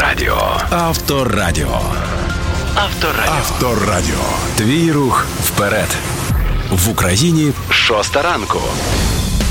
Авторадіо. Авторадіо. Авторадіо. Твій рух вперед. В Україні 6 ранку.